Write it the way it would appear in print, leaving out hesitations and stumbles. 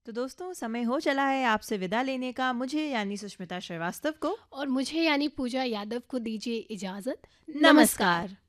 तो दोस्तों, समय हो चला है आपसे विदा लेने का। मुझे यानी सुष्मिता श्रीवास्तव को और मुझे यानी पूजा यादव को दीजिए इजाज़त। नमस्कार। नमस्कार।